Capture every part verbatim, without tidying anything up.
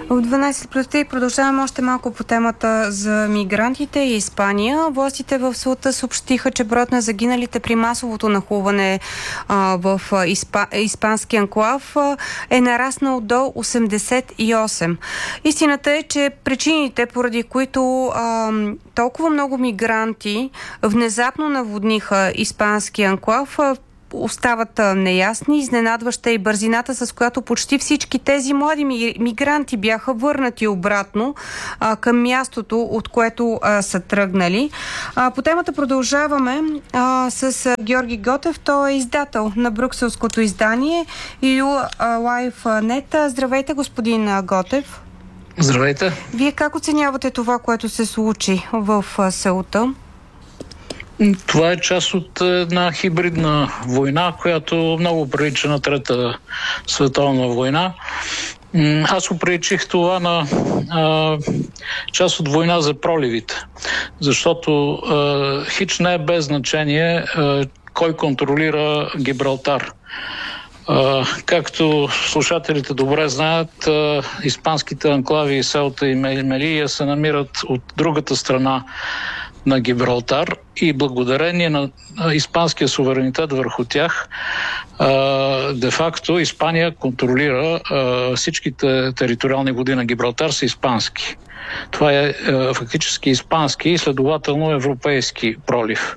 В дванайсет плюс три продължаваме още малко по темата за мигрантите и Испания. Властите в Сеута съобщиха, че броят на загиналите при масовото нахлуване а, в Испа... испански анклав а, е нараснал до осемдесет и осем. Истината е, че причините, поради които а, толкова много мигранти внезапно наводниха испански анклав, а, остават неясни. Изненадваща и бързината, с която почти всички тези млади мигранти бяха върнати обратно а, към мястото, от което а, са тръгнали. А, по темата продължаваме а, с а, Георги Готев. Той е издател на брюкселското издание ю лайф точка нет. Здравейте, господин Готев. Здравейте. Вие как оценявате това, което се случи в а, Сеута? Това е част от една хибридна война, която много прилича на Трета световна война. Аз оприличих това на а, част от война за проливите, защото а, хич не е без значение а, кой контролира Гибралтар. Uh, както слушателите добре знаят, uh, испанските анклави Сеута и Мелия се намират от другата страна на Гибралтар и благодарение на испанския суверенитет върху тях, де-факто Испания контролира всичките териториални води на Гибралтар са испански. Това е фактически испански и следователно европейски пролив.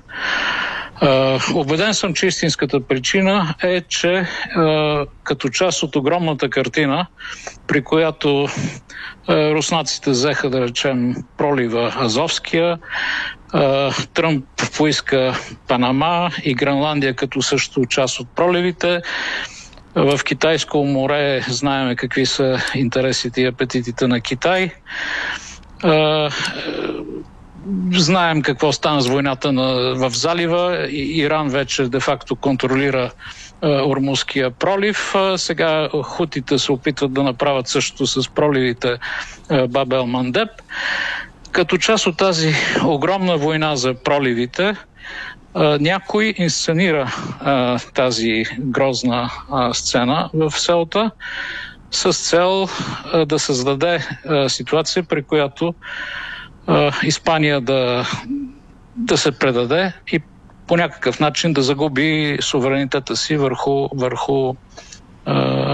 Uh, убеден съм, че истинската причина е, че uh, като част от огромната картина, при която uh, руснаците взеха, да речем, пролива Азовския, uh, Тръмп поиска Панама и Гренландия като също част от проливите. В Китайско море знаем какви са интересите и апетитите на Китай. Uh, Знаем какво стана с войната на, в залива. Иран вече де-факто контролира е, Ормузския пролив. Е, сега хутите се опитват да направят същото с проливите е, Баб ел-Мандеб. Като част от тази огромна война за проливите, е, някой инсценира е, тази грозна е, сцена в Сеута с цел е, да създаде е, ситуация, при която Испания да, да се предаде и по някакъв начин да загуби суверенитета си върху, върху, е,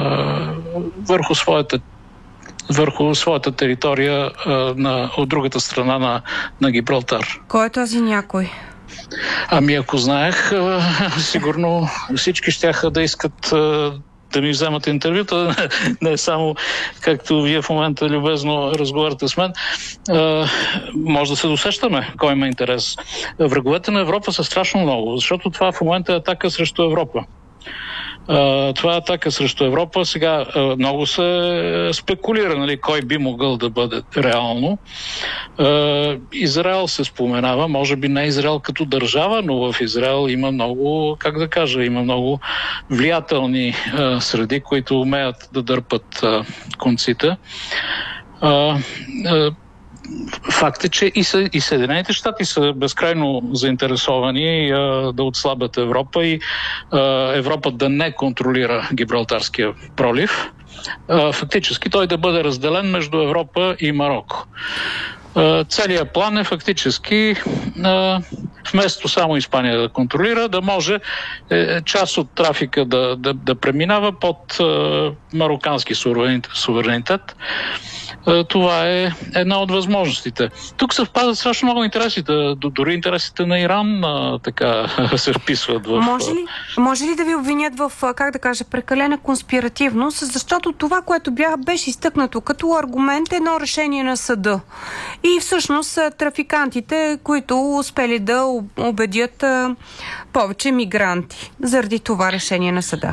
върху, своята, върху своята територия е, на, от другата страна на, на Гибралтар. Кой е този някой? Ами ако знаех, е, сигурно всички щяха да искат е, да ми вземат интервюта, не само както вие в момента любезно разговаряте с мен. А, може да се досещаме кой има интерес. Враговете на Европа са страшно много, защото това в момента е атака срещу Европа. Uh, това е атака срещу Европа. Сега uh, много се спекулира, нали, кой би могъл да бъде реално. Uh, Израел се споменава, може би не Израел като държава, но в Израел има много, как да кажа, има много влиятелни uh, среди, които умеят да дърпат uh, конците. Uh, uh, Факт е, че и, са, и Съединените щати са безкрайно заинтересовани а, да отслабят Европа и а, Европа да не контролира Гибралтарския пролив. А, фактически той да бъде разделен между Европа и Мароко. А, целият план е фактически а, вместо само Испания да контролира, да може е, част от трафика да, да, да преминава под а, марокански суверенитет. Това е една от възможностите. Тук съвпадат страшно много интересите. Дори интересите на Иран а, така се вписват в... Може ли, може ли да ви обвинят в, как да кажа, прекалена конспиративност, защото това, което бях, беше изтъкнато като аргумент, е едно решение на съда. И всъщност трафикантите, които успели да убедят а, повече мигранти заради това решение на съда.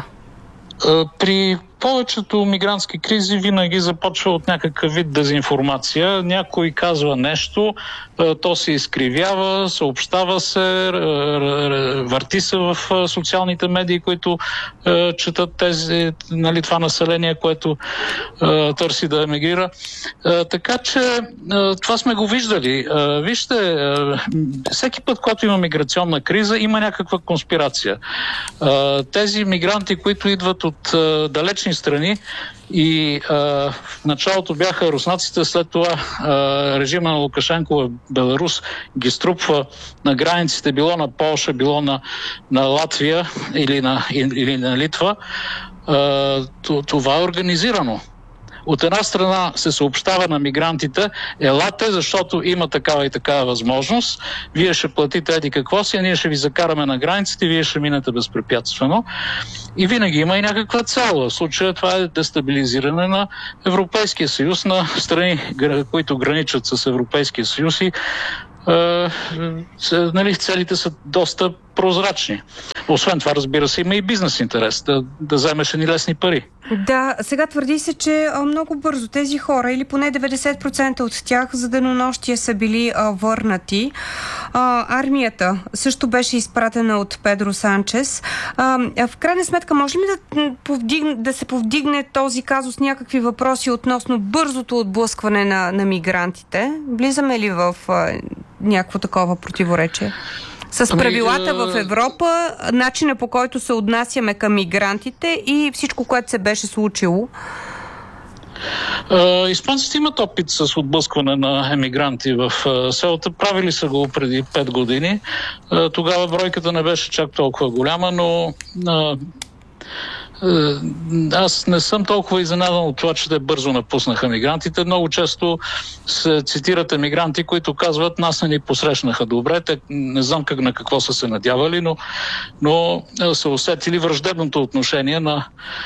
При повечето мигрантски кризи винаги започва от някакъв вид дезинформация. Някой казва нещо, то се изкривява, съобщава се, върти се в социалните медии, които четат тези, нали, това население, което търси да емигрира. Така че това сме го виждали. Вижте, всеки път, когато има миграционна криза, има някаква конспирация. Тези мигранти, които идват от далечни различни страни и а, в началото бяха руснаците, след това а, режима на Лукашенко в Беларус ги струпва на границите, било на Полша, било на, на Латвия или на, или на Литва. А, това е организирано. От една страна се съобщава на мигрантите, елате, защото има такава и такава възможност, вие ще платите еди какво си, а ние ще ви закараме на границите, вие ще минете безпрепятствено. И винаги има и някаква цел. В случая това е дестабилизиране на Европейския съюз, на страни, които граничат с Европейския съюз и е, нали, целите са доста прозрачни. Освен това, разбира се, има и бизнес интерес да, да вземеш едни лесни пари. Да, сега твърди се, че а, много бързо тези хора, или поне деветдесет процента от тях за денонощие са били а, върнати. А, армията също беше изпратена от Педро Санчес. А, в крайна сметка, може ли да, повдигне, да се повдигне този казус някакви въпроси относно бързото отблъскване на, на мигрантите? Влизаме ли в а, някакво такова противоречие? С правилата в Европа, начина по който се отнасяме към мигрантите и всичко, което се беше случило? Испанците имат опит с отблъскване на емигранти в селата. Правили са го преди пет години. Тогава бройката не беше чак толкова голяма, но аз не съм толкова изненадан от това, че те бързо напуснаха мигрантите. Много често се цитират емигранти, които казват, нас не ни посрещнаха добре. Те не знам как, на какво са се надявали, но, но са усетили враждебното отношение на,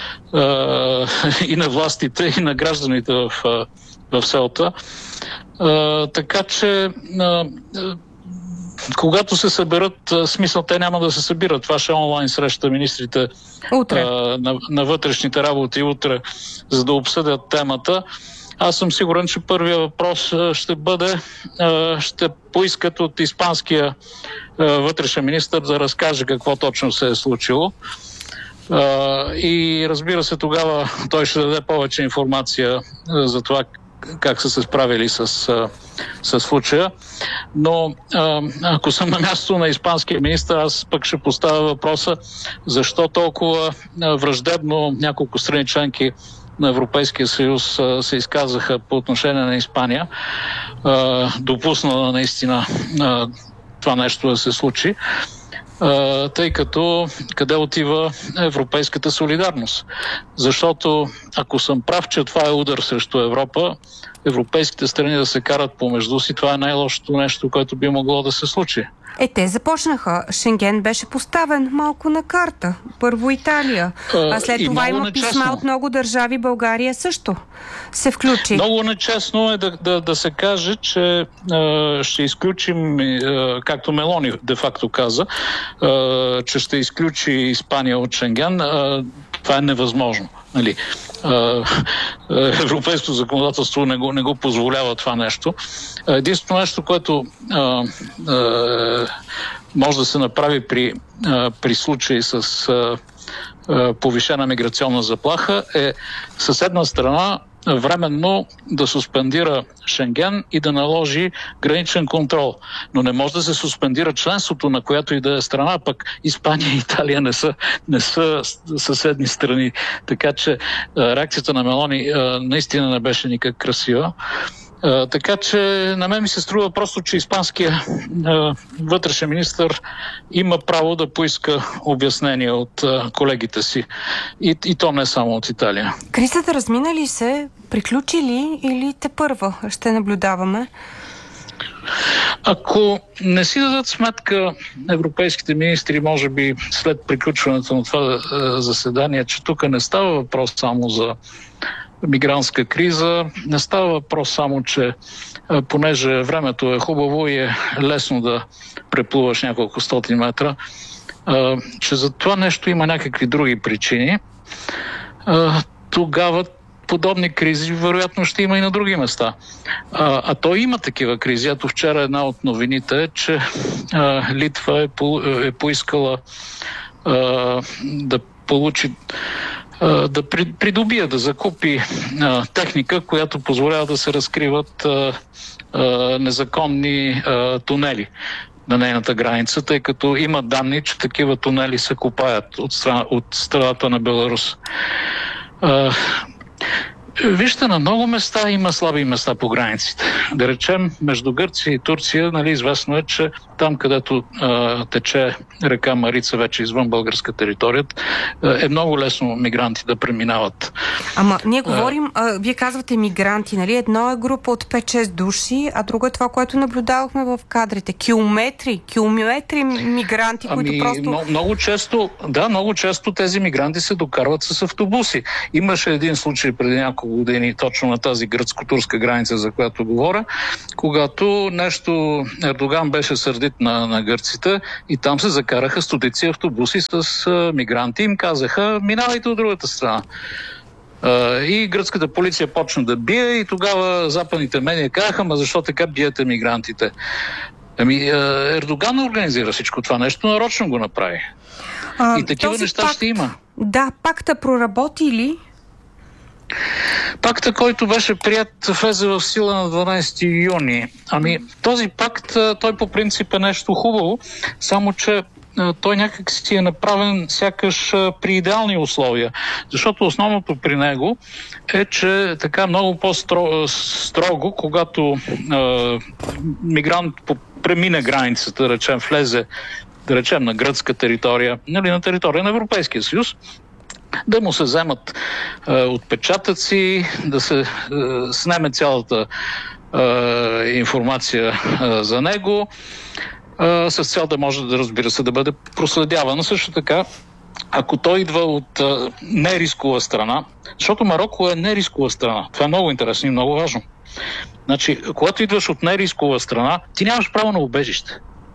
е, и на властите, и на гражданите в, в селата. Е, така че е, когато се съберат, смисъл, те няма да се събират. Това ще е онлайн среща министрите а, на, на вътрешните работи утре, за да обсъдят темата. Аз съм сигурен, че първият въпрос ще бъде, а, ще поискат от испанския а, вътрешен министър да разкаже какво точно се е случило. А, и разбира се, тогава той ще даде повече информация а, за това как са се справили с, с случая. Но ако съм на място на испанския министър, аз пък ще поставя въпроса защо толкова враждебно няколко страни членки на Европейския съюз се изказаха по отношение на Испания, допуснала наистина това нещо да се случи, тъй като къде отива европейската солидарност. Защото ако съм прав, че това е удар срещу Европа, европейските страни да се карат помежду си, това е най-лошото нещо, което би могло да се случи. Е, те започнаха. Шенген беше поставен малко на карта. Първо Италия. А след това има нечестно писма от много държави. България също се включи. Много нечестно е да, да, да се каже, че е, ще изключим, е, както Мелони де-факто каза, е, че ще изключи Испания от Шенген. Е, това е невъзможно. Нали? Европейското законодателство не го, не го позволява това нещо. Единственото нещо, което а, а, може да се направи при, а, при случаи с а, а, повишена миграционна заплаха, е съседна страна временно да суспендира Шенген и да наложи граничен контрол. Но не може да се суспендира членството на която и да е страна, пък Испания и Италия не са, не са съседни страни. Така че реакцията на Мелони наистина не беше никак красива. Uh, така че на мен ми се струва просто, че испанския uh, вътрешен министър има право да поиска обяснение от uh, колегите си. И, и то не само от Италия. Кризата размина ли се? Приключи ли или тепърва ще наблюдаваме? Ако не си дадат сметка европейските министри, може би след приключването на това uh, заседание, че тук не става въпрос само за мигрантска криза. Не става въпрос само, че понеже времето е хубаво и е лесно да преплуваш няколко стотин метра, че за това нещо има някакви други причини. Тогава подобни кризи вероятно ще има и на други места. А, а то има такива кризи. Ето вчера една от новините е, че а, Литва е, по, е поискала а, да получи да придобие, да закупи а, техника, която позволява да се разкриват а, а, незаконни а, тунели на нейната граница, тъй като има данни, че такива тунели се копаят от, страна, от страната на Беларус. А, вижте, на много места има слаби места по границите. Да речем, между Гърция и Турция, нали, известно е, че там, където а, тече река Марица, вече извън българска територия, е много лесно мигранти да преминават. Ама ние говорим, а, вие казвате мигранти, нали? Едно е група от пет-шест души, а друго е това, което наблюдавахме в кадрите. Километри, километри мигранти, ами, които просто... Много, много често, да, много често тези мигранти се докарват с автобуси. Имаше един случай преди няколко години, точно на тази гръцко-турска граница, за която говоря, когато нещо Ердоган беше сърдит на, на гърците и там се закараха стотици автобуси с а, мигранти. Им казаха, минавайте от другата страна. А, и гръцката полиция почна да бие и тогава западните медии казаха, ма защо така биете мигрантите? Ами Ердоган организира всичко това нещо, нарочно го направи. А, и такива неща пакт, ще има. Да, пакта проработи ли? Пакта, който беше прият, влезе в сила на дванадесети юни. Ами, този пакт, той по принцип е нещо хубаво, само че той някак си е направен сякаш при идеални условия. Защото основното при него е, че така много по-строго, когато е, мигрант премине границата, да речем, влезе, да речем, на гръцка територия, нали, на територия на Европейския съюз, да му се вземат е, отпечатъци, да се е, снеме цялата е, информация е, за него, е, с цел да може да, разбира се, да бъде проследявано. Също така, ако той идва от е, нерискова страна, защото Мароко е нерискова страна, това е много интересно и много важно. Значи, когато идваш от нерискова страна, ти нямаш право на убежище.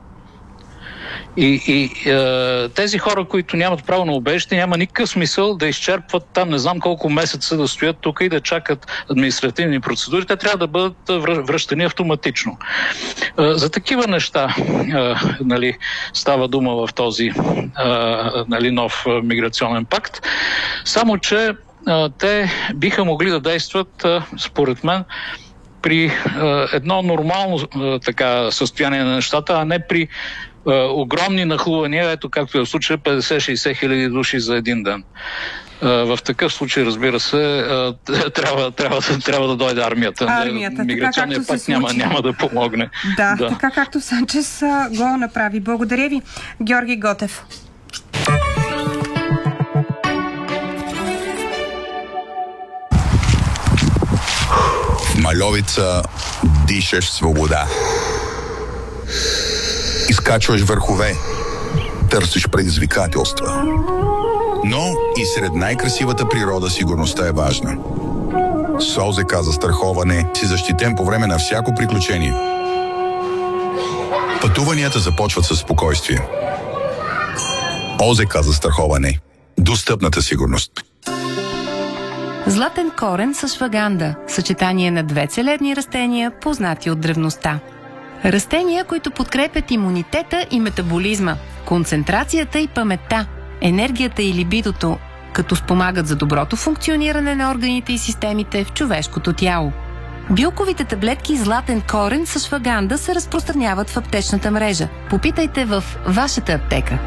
И, и е, тези хора, които нямат право на убежище, няма никакъв смисъл да изчерпват там не знам колко месеца да стоят тук и да чакат административни процедури. Те трябва да бъдат връщани автоматично. Е, за такива неща е, нали, става дума в този е, нали, нов миграционен пакт. Само, че е, те биха могли да действат, е, според мен, при е, едно нормално е, така състояние на нещата, а не при Uh, огромни нахлувания, ето както е в случая петдесет-шейсет хиляди души за един ден. Uh, в такъв случай, разбира се, uh, трябва, трябва, трябва да дойде армията. Армията. Миграционният пакт няма, няма да помогне. Да, да, така както Санчес го направи. Благодаря ви, Георги Готев. В Мальовица дишаш свобода. Изкачваш върхове, търсиш предизвикателства. Но и сред най-красивата природа сигурността е важна. С ОЗК застраховане си защитен по време на всяко приключение. Пътуванията започват със спокойствие. ОЗК застраховане. Достъпната сигурност. Златен корен с шваганда. Съчетание на две целебни растения, познати от древността. Растения, които подкрепят имунитета и метаболизма, концентрацията и паметта, енергията и либидото, като спомагат за доброто функциониране на органите и системите в човешкото тяло. Билковите таблетки Златен корен с шваганда се разпространяват в аптечната мрежа. Попитайте в вашата аптека.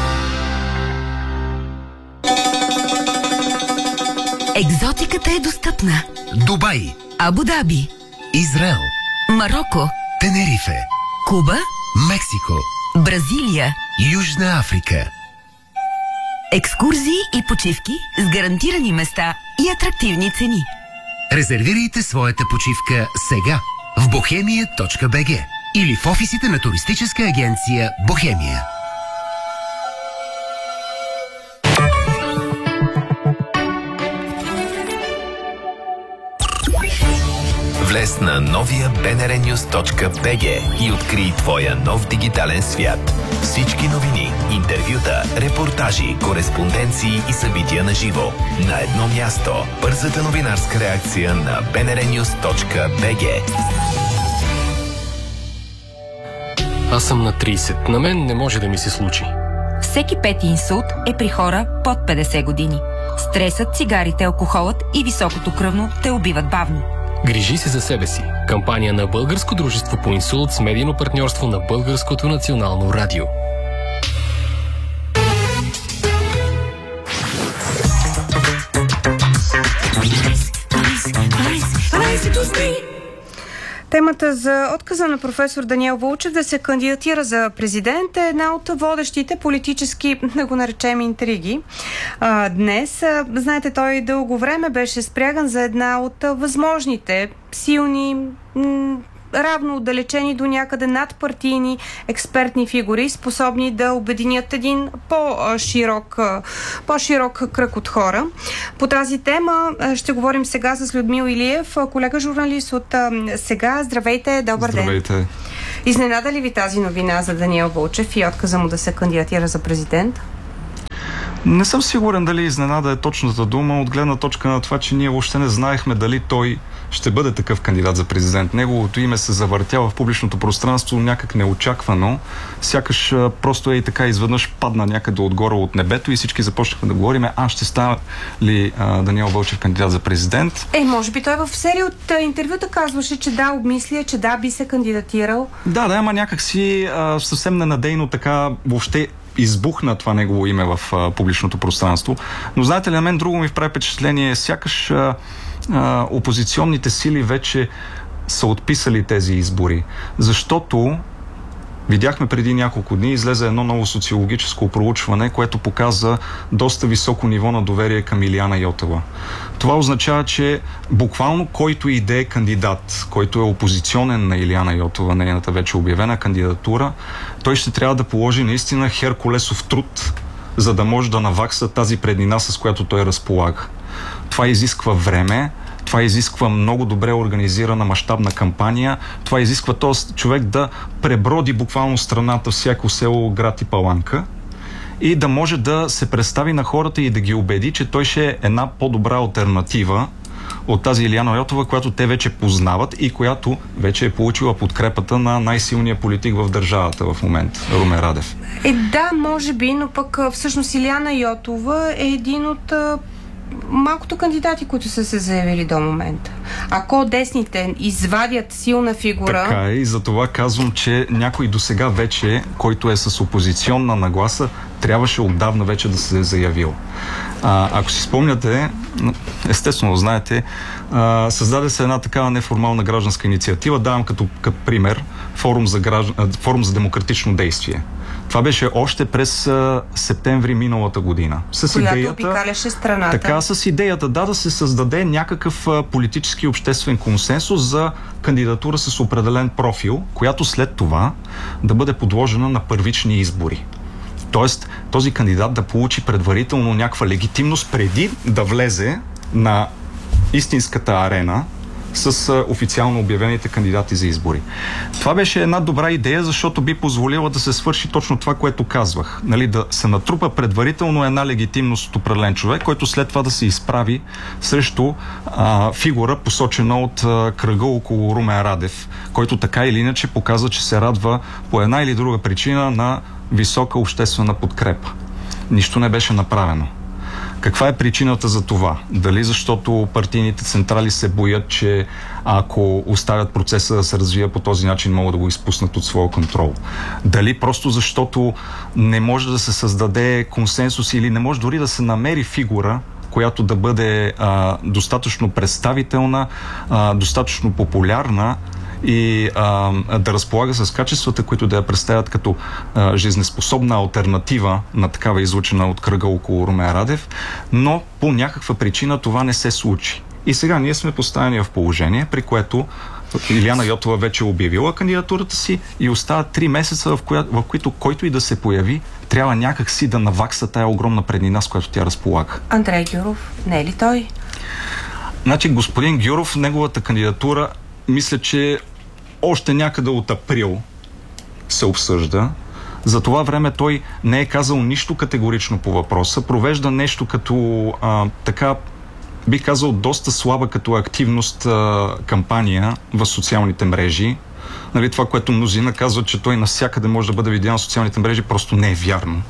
Екзотиката е достъпна. Дубай, Абу Даби, Израел, Мароко, Тенерифе, Куба, Мексико, Бразилия, Южна Африка. Екскурзии и почивки с гарантирани места и атрактивни цени. Резервирайте своята почивка сега в бохемия точка би джи или в офисите на туристическа агенция Бохемия. Влез на новия би ен ар нюз точка би джи и открий твоя нов дигитален свят. Всички новини, интервюта, репортажи, кореспонденции и събития на живо. На едно място. Бързата новинарска реакция на би ен ар нюз точка би джи. Аз съм на трийсет. На мен не може да ми се случи. Всеки пети инсулт е при хора под петдесет години. Стресът, цигарите, алкохолът и високото кръвно те убиват бавно. Грижи се за себе си. Кампания на Българско дружество по инсулт с медийно партньорство на Българското национално радио. Темата за отказа на професор Даниел Вълчев да се кандидатира за президент е една от водещите политически, да го наречем, интриги. А, днес, а, знаете, той дълго време беше спряган за една от а, възможните силни, м- равно отдалечени до някъде надпартийни експертни фигури, способни да обединят един по-широк, по-широк кръг от хора. По тази тема ще говорим сега с Людмил Илиев, колега журналист от Сега. Здравейте, добър Здравейте. ден. Изненада ли ви тази новина за Даниел Вълчев и отказа му да се кандидатира за президент? Не съм сигурен дали изненада е точната дума, от гледна точка на това, че ние въобще не знаехме дали той ще бъде такъв кандидат за президент. Неговото име се завъртява в публичното пространство някак неочаквано. Сякаш просто е и така изведнъж падна някъде отгоре от небето и всички започнаха да говорим, а ще става ли а, Даниел Вълчев кандидат за президент? Е, може би той в серия от интервюта казваше, че да, обмисля, че да, би се кандидатирал. Да, да, ама някак си а, съвсем ненадейно така въобще избухна това негово име в а, публичното пространство. Но знаете ли, на мен друго ми прави впечатление, сякаш а, а, опозиционните сили вече са отписали тези избори. Защото видяхме преди няколко дни, излезе едно ново социологическо проучване, което показа доста високо ниво на доверие към Илияна Йотова. Това означава, че буквално който и да е кандидат, който е опозиционен на Илияна Йотова, нейната вече обявена кандидатура, той ще трябва да положи наистина херкулесов труд, за да може да навакса тази преднина, с която той разполага. Това изисква време, това изисква много добре организирана мащабна кампания, това изисква този човек да преброди буквално страната, всяко село, град и паланка и да може да се представи на хората и да ги убеди, че той ще е една по-добра алтернатива от тази Илияна Йотова, която те вече познават и която вече е получила подкрепата на най-силния политик в държавата в момента, Румен Радев. Е, да, може би, но пък всъщност Илияна Йотова е един от малкото кандидати, които са се заявили до момента. Ако десните извадят силна фигура... Така е, и за това казвам, че някой досега вече, който е с опозиционна нагласа, трябваше отдавна вече да се е заявил. А, ако си спомняте, естествено знаете, а, създаде се една такава неформална гражданска инициатива, давам като, като пример форум за, граждан, форум за демократично действие. Това беше още през а, септември миналата година. С която идеята, обикаляше страната. Така, с идеята да, да се създаде някакъв а, политически обществен консенсус за кандидатура с определен профил, която след това да бъде подложена на първични избори. Тоест, този кандидат да получи предварително някаква легитимност преди да влезе на истинската арена с а, официално обявените кандидати за избори. Това беше една добра идея, защото би позволила да се свърши точно това, което казвах. Нали, да се натрупа предварително една легитимност от определен човек, който след това да се изправи срещу а, фигура, посочена от а, кръга около Румен Радев, който така или иначе показва, че се радва по една или друга причина на висока обществена подкрепа. Нищо не беше направено. Каква е причината за това? Дали защото партийните централи се боят, че ако оставят процеса да се развие по този начин, могат да го изпуснат от своя контрол? Дали просто защото не може да се създаде консенсус или не може дори да се намери фигура, която да бъде а, достатъчно представителна, а, достатъчно популярна и а, да разполага с качествата, които да я представят като а, жизнеспособна алтернатива на такава излучена от кръга около Румен Радев, но по някаква причина това не се случи. И сега ние сме поставени в положение, при което Илияна Йотова вече е обявила кандидатурата си и остават три месеца, в, коя, в които който и да се появи, трябва някак си да навакса тая огромна преднина, с която тя разполага. Андрей Гюров, не е ли той? Значи господин Гюров, неговата кандидатура, мисля, че още някъде от април се обсъжда. За това време той не е казал нищо категорично по въпроса. Провежда нещо като а, така, бих казал, доста слаба като активност а, кампания в социалните мрежи. Нали, това, което мнозина казват, че той навсякъде може да бъде видян в социалните мрежи, просто не е вярно.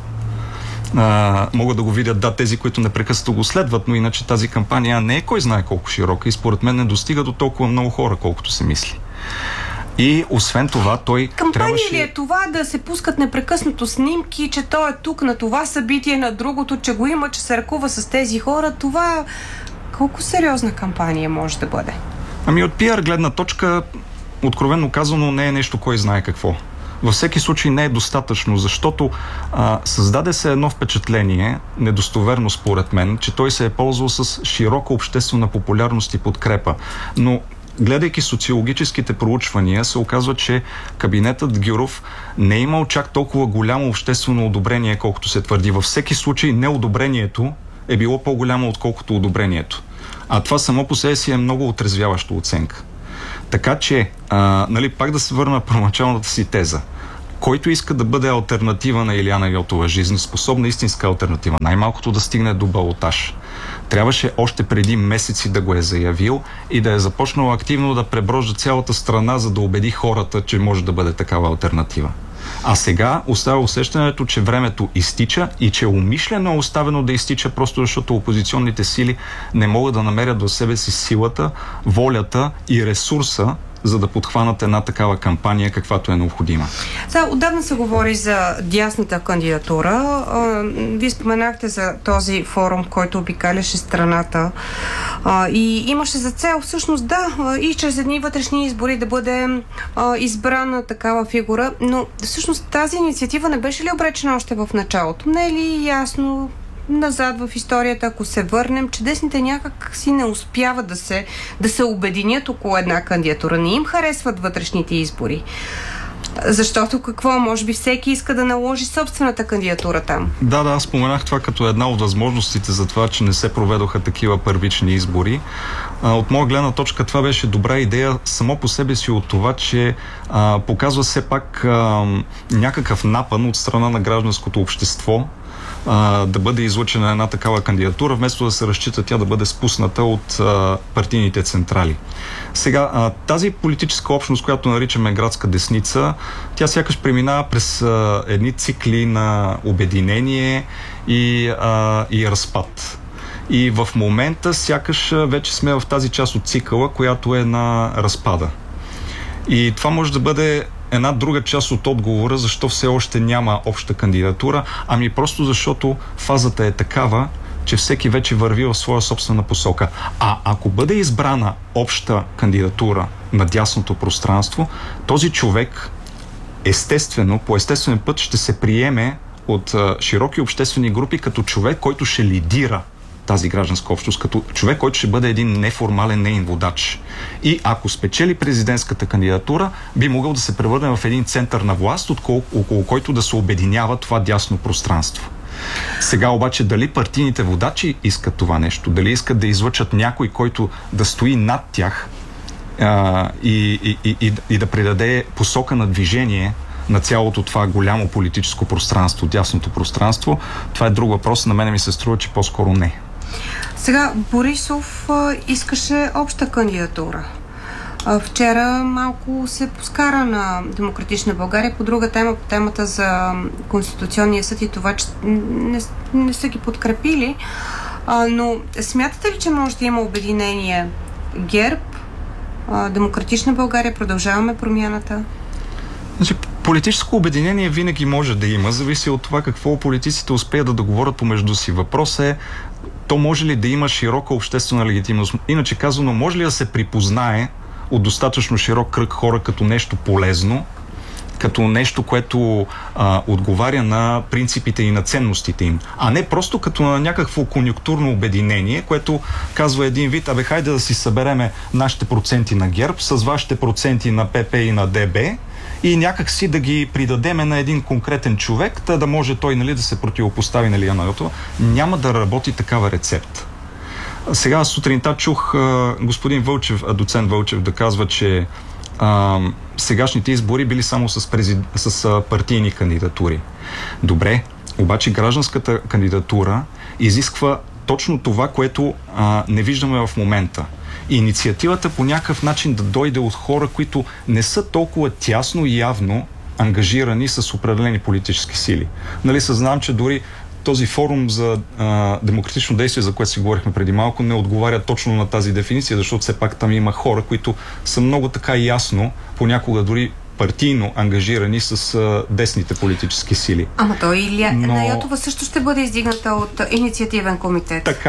А, могат да го видят, да, тези, които непрекъснато го следват, но иначе тази кампания не е кой знае колко широка и според мен не достига до толкова много хора, колкото се мисли. И освен това, той Кампания трябваше... ли е това да се пускат непрекъснато снимки, че той е тук на това събитие, на другото, че го има, че се ръкува с тези хора? Това колко сериозна кампания може да бъде? Ами от пиар гледна точка, откровенно казано, не е нещо кой знае какво. Във всеки случай не е достатъчно, защото а, създаде се едно впечатление, недостоверно според мен, че той се е ползвал с широка обществена популярност и подкрепа. Но гледайки социологическите проучвания, се оказва, че кабинетът Гюров не е имал чак толкова голямо обществено одобрение, колкото се твърди. Във всеки случай неодобрението е било по-голямо, отколкото одобрението. А това само по себе си е много отрезвяваща оценка. Така че, а, нали, пак да се върна на първоначалната си теза. Който иска да бъде алтернатива на Илияна Йотова, жизнеспособна истинска алтернатива, най-малкото да стигне до балотаж, трябваше още преди месеци да го е заявил и да е започнал активно да преброжда цялата страна, за да убеди хората, че може да бъде такава алтернатива. А сега остава усещането, че времето изтича и че умишлено е оставено да изтича, просто защото опозиционните сили не могат да намерят в себе си силата, волята и ресурса, за да подхванат една такава кампания, каквато е необходима. Сега, отдавна се говори за дясната кандидатура. Вие споменахте за този форум, който обикаляше страната и имаше за цел всъщност да и чрез едни вътрешни избори да бъде избрана такава фигура, но всъщност тази инициатива не беше ли обречена още в началото? Не е ли ясно назад в историята, ако се върнем, че десните някак си не успяват да се, да се обединят около една кандидатура. Не им харесват вътрешните избори. Защото какво? Може би всеки иска да наложи собствената кандидатура там. Да, да, аз споменах това като една от възможностите за това, че не се проведоха такива първични избори. От моя гледна точка това беше добра идея само по себе си от това, че а, показва все пак а, някакъв напън от страна на гражданското общество, Uh, да бъде излъчена една такава кандидатура, вместо да се разчита тя да бъде спусната от uh, партийните централи. Сега, uh, тази политическа общност, която наричаме градска десница, тя сякаш преминава през uh, едни цикли на обединение и, uh, и разпад. И в момента сякаш вече сме в тази част от цикъла, която е на разпада. И това може да бъде една друга част от отговора, защо все още няма обща кандидатура, ами просто защото фазата е такава, че всеки вече върви в своя собствена посока. А ако бъде избрана обща кандидатура на дясното пространство, този човек естествено, по естествен път ще се приеме от а, широки обществени групи като човек, който ще лидира тази гражданска общност, като човек, който ще бъде един неформален неин водач. И ако спечели президентската кандидатура, би могъл да се превърне в един център на власт, около, около който да се обединява това дясно пространство. Сега обаче дали партийните водачи искат това нещо, дали искат да излъчат някой, който да стои над тях а, и, и, и, и да придаде посока на движение на цялото това голямо политическо пространство, дясното пространство, това е друг въпрос. На мене ми се струва, че по-скоро не. Сега Борисов а, искаше обща кандидатура. А, вчера малко се поскара на Демократична България по друга тема, по темата за Конституционния съд и това, че не, не са ги подкрепили. А, но смятате ли, че може да има обединение ГЕРБ, а, Демократична България, Продължаваме промяната? Значи, политическо обединение винаги може да има, зависи от това какво политиците успеят да договорят помежду си. Въпрос е, то може ли да има широка обществена легитимност? Иначе казано, може ли да се припознае от достатъчно широк кръг хора като нещо полезно, като нещо, което а, отговаря на принципите и на ценностите им, а не просто като на някакво конюнктурно обединение, което казва един вид, абе хайде да си събереме нашите проценти на ГЕРБ с вашите проценти на ПП и на ДБ и някак си да ги придадеме на един конкретен човек, та да може той, нали, да се противопостави на Илияна Йотова. Няма да работи такава рецепта. Сега сутринта чух а, господин Вълчев, а, доцент Вълчев да казва, че а, сегашните избори били само с, презид... с а, партийни кандидатури. Добре, обаче гражданската кандидатура изисква точно това, което а, не виждаме в момента. Инициативата по някакъв начин да дойде от хора, които не са толкова тясно и явно ангажирани с определени политически сили. Нали, съзнавам, че дори този форум за а, демократично действие, за което си говорихме преди малко, не отговаря точно на тази дефиниция, защото все пак там има хора, които са много така ясно, понякога дори партийно ангажирани с а, десните политически сили. Ама той Илия Но... Йотова също ще бъде издигната от инициативен комитет. Така.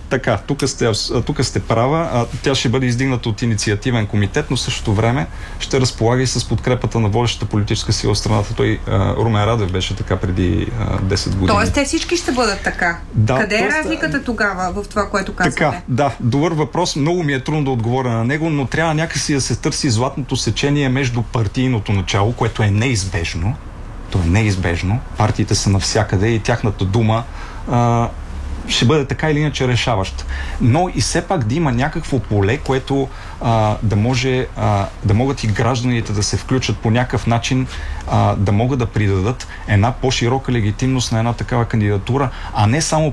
Така, тук сте, тук сте права. А, тя ще бъде издигната от инициативен комитет, но в същото време ще разполага и с подкрепата на водещата политическа сила в страната. Той, а, Румен Радев, беше така преди а, десет години. Тоест те всички ще бъдат така. Да, Къде тоест, е разликата тогава в това, което казвате? Така, да, добър въпрос. Много ми е трудно да отговоря на него, но трябва някакси да се търси златното сечение между партийното начало, което е неизбежно. То е неизбежно. Партиите са навсякъде и тяхната дума а, ще бъде така или иначе решаващ. Но и все пак да има някакво поле, което а, да може а, да могат и гражданите да се включат по някакъв начин, а, да могат да придадат една по-широка легитимност на една такава кандидатура, а не само